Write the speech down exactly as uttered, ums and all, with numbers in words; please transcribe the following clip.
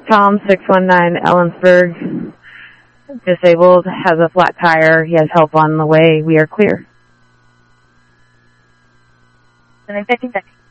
Tom, six one nine, Ellensburg, disabled, has a flat tire. He has help on the way. We are clear. And then fifteen seconds.